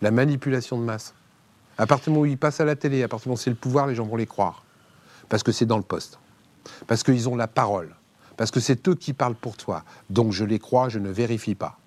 La manipulation de masse. À partir du moment où ils passent à la télé, à partir du moment où c'est le pouvoir, les gens vont les croire. Parce que c'est dans le poste. Parce qu'ils ont la parole. Parce que c'est eux qui parlent pour toi. Donc je les crois, je ne vérifie pas.